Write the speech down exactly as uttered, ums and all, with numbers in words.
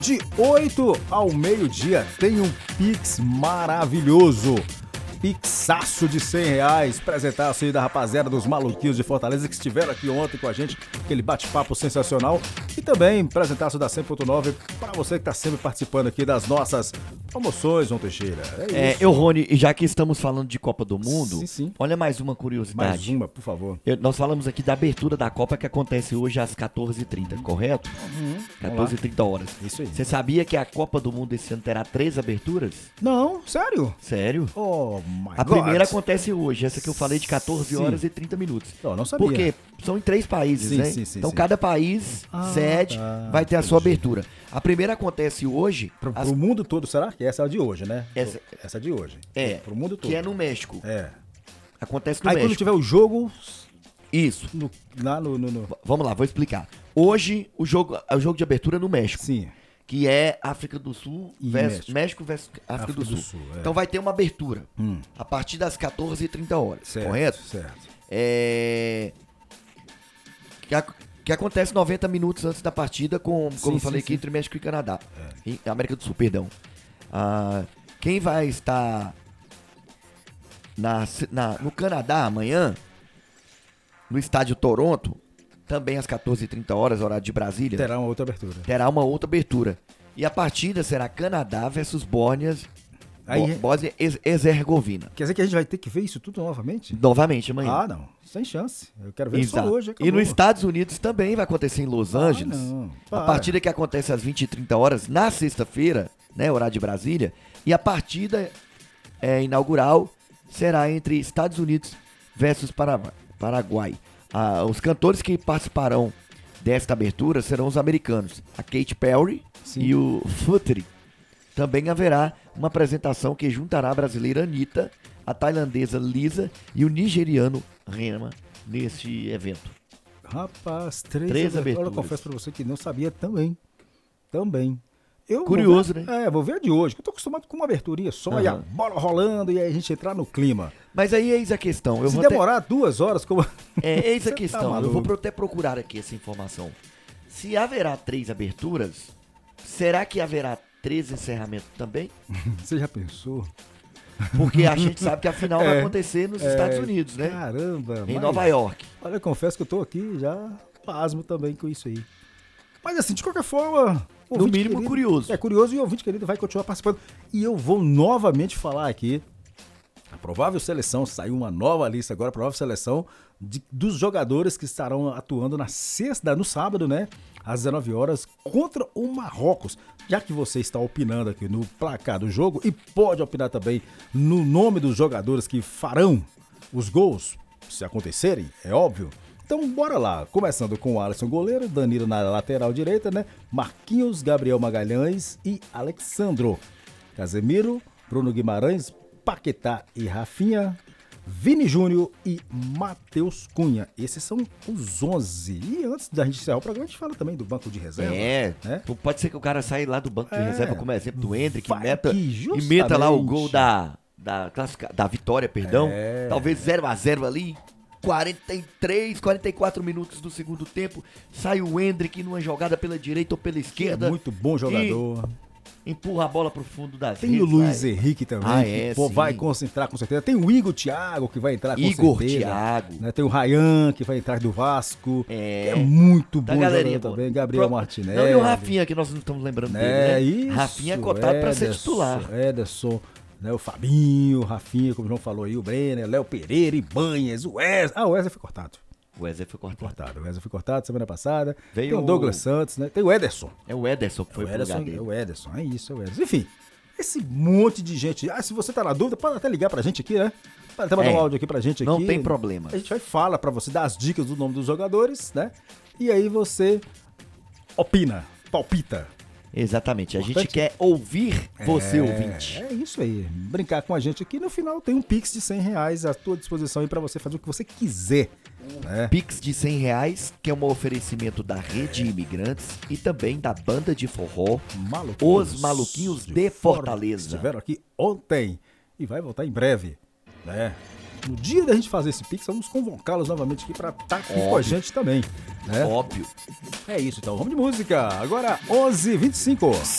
De oito ao meio-dia tem um Pix maravilhoso. Pixaço de cem reais, presentaço aí da rapaziada dos maluquinhos de Fortaleza que estiveram aqui ontem com a gente, aquele bate-papo sensacional. E também presentaço da cem ponto nove para você que está sempre participando aqui das nossas promoções, João Teixeira. É, eu, Rony, e já que estamos falando de Copa do Mundo, sim, sim. Olha mais uma curiosidade. Mais uma, por favor. Eu, nós falamos aqui da abertura da Copa que acontece hoje às quatorze e trinta, correto? Uhum, quatorze e trinta horas. Isso aí. Você sabia que a Copa do Mundo esse ano terá três aberturas? Não, sério? Sério? Oh, my A God. primeira acontece hoje, essa que eu falei de quatorze horas Sim. e trinta minutos. Eu não sabia. Porque são em três países, Sim, né? sim, sim, então sim. cada país Ah, sede tá. vai ter a sua Entendi. abertura. A primeira acontece hoje, Pro, às- pro mundo todo, será que essa é a de hoje, né? Essa- Essa é de hoje. é, Pro mundo todo. que é no México. É. Acontece no Aí quando México. tiver o jogo, Isso. no, lá no, no, no- V- Vamos lá, vou explicar. Hoje o jogo é o jogo de abertura no México, Sim. que é África do Sul E versus México. México versus África, África do do Sul. Sul, é. Então vai ter uma abertura Hum. a partir das quatorze e trinta horas, Certo, correto? certo. É... Que, ac- que acontece noventa minutos antes da partida, com, como Sim, eu falei sim, aqui, sim. entre México e Canadá. E América do Sul, perdão. Ah, quem vai estar na, na- no Canadá amanhã, no estádio Toronto, também às quatorze e trinta horas, horário de Brasília, Terá uma outra abertura. terá uma outra abertura. E a partida será Canadá versus Bósnia, Aí- Bo- Bósnia e Herzegovina. Quer dizer que a gente vai ter que ver isso tudo novamente? Novamente amanhã. Ah, não. Sem chance. Eu quero ver só Exato. hoje. E acabou. nos Estados Unidos também vai acontecer em Los Ah, Angeles. não. A Para. partida que acontece às vinte e trinta horas, na sexta-feira, né, horário de Brasília. E a partida é, inaugural será entre Estados Unidos versus Parava- Paraguai. Ah, os cantores que participarão desta abertura serão os americanos, a Katy Perry Sim. e o Futri. Também haverá uma apresentação que juntará a brasileira Anitta, a tailandesa Lisa e o nigeriano Rema neste evento. Rapaz, três, Três aberturas. Olha, aberturas. eu confesso pra você que não sabia também. Também. Eu Curioso, vou ver, né? É, vou ver a de hoje, que eu tô acostumado com uma aberturinha só e a Aham. bola rolando e aí a gente entrar no clima. Mas aí eis a questão. Eu Se vou até- demorar duas horas, como... É, eis Você a tá questão. eu maluco. vou pro- até procurar aqui essa informação. Se haverá três aberturas, será que haverá três encerramentos também? Você já pensou? Porque a gente sabe que a final vai É, acontecer nos é, Estados Unidos, né? Caramba. Em mas- Nova York. Olha, eu confesso que eu tô aqui já pasmo também com isso aí. Mas assim, de qualquer forma... No ouvinte mínimo querido- curioso. É curioso e o ouvinte querido vai continuar participando. E eu vou novamente falar aqui. A provável seleção, saiu uma nova lista agora, a provável seleção de- dos jogadores que estarão atuando na sexta, no sábado, né? Às dezenove horas, contra o Marrocos. Já que você está opinando aqui no placar do jogo e pode opinar também no nome dos jogadores que farão os gols, se acontecerem, é óbvio. Então bora lá, começando com o Alisson goleiro, Danilo na lateral direita, né? Marquinhos, Gabriel Magalhães e Alexandro. Casemiro, Bruno Guimarães, Paquetá e Rafinha, Vini Júnior e Matheus Cunha. Esses são os onze. E antes da gente encerrar o programa, a gente fala também do banco de reserva. É, né? P- pode ser que o cara saia lá do banco de É. reserva, como exemplo do Hendrick, Vai meta, que e meta lá o justamente. gol da, da, classica- da vitória, perdão. É. Talvez zero a zero ali. quarenta e três, quarenta e quatro minutos do segundo tempo. Sai o Hendrick numa jogada pela direita ou pela Que é esquerda. muito bom jogador. Empurra a bola pro fundo das Tem redes. o Luiz vai. Henrique também, Ah, que é, pô, sim. vai concentrar com certeza. Tem o Igor Thiago, que vai entrar com Igor certeza. Thiago. Né? Tem o Ryan, que vai entrar do Vasco. É. Que é muito Da bom galerinha jogador boa. também. Gabriel Pro- Martinelli. Não, e o Rafinha, que nós não estamos lembrando dele, É né? isso. Rafinha é cotado pra ser Ederson, titular. Ederson, né? O Fabinho, o Rafinha, como o João falou aí, o Brenner, Léo Pereira, Ibanhas, o Wesley. Ah, o Wesley foi cortado. O Wesley foi cortado. Cortado. O Wesley foi cortado semana passada. Veio Tem o Douglas o- Santos, né? Tem o Ederson. É o Ederson que foi o pro lugar Ederson, dele. é o Ederson, é isso, é o Ederson. Enfim, esse monte de gente. Ah, se você tá na dúvida, pode até ligar pra gente aqui, né? Pode até mandar É, um áudio aqui pra gente aqui. não tem problema. A gente vai falar pra você, dar as dicas do nome dos jogadores, né? E aí você opina, palpita. Exatamente. A gente Importante. quer ouvir você, é, ouvinte. É isso aí. Brincar com a gente aqui. No final tem um Pix de cem reais à tua disposição aí pra você fazer o que você quiser. Né? Pix de cem reais, que é um oferecimento da Rede Imigrantes e também da banda de forró Maluquinhos Os Maluquinhos de Fortaleza. Estiveram aqui ontem e vai voltar em breve, né? no dia da gente fazer esse Pix, vamos convocá-los novamente aqui para estar aqui Óbvio. com a gente também. Né? Óbvio. É isso, então. Vamos de música. Agora, onze e vinte e cinco.